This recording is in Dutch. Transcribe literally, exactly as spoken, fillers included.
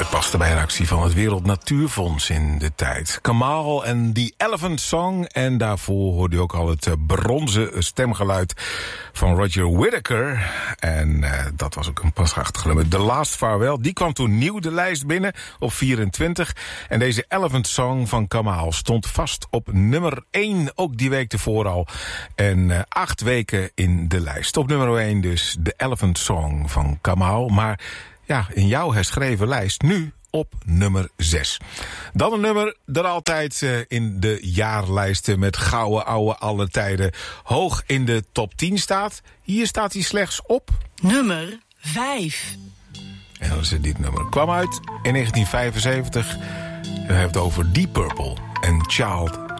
Het paste bij een actie van het Wereld Natuurfonds in de tijd. Kamal en The Elephant Song. En daarvoor hoorde je ook al het bronzen stemgeluid van Roger Whittaker. En uh, dat was ook een prachtig nummer. The Last Farewell, die kwam toen nieuw de lijst binnen op vierentwintig. En deze Elephant Song van Kamal stond vast op nummer één, ook die week ervoor al. En uh, acht weken in de lijst. Op nummer één dus The Elephant Song van Kamal. Maar ja, in jouw herschreven lijst nu op nummer zes. Dan een nummer dat altijd uh, in de jaarlijsten met gouden ouwe alle tijden hoog in de top tien staat. Hier staat hij slechts op nummer vijf. En dan is het dit nummer. Kwam uit in negentien vijfenzeventig. We hebben het over Deep Purple en Child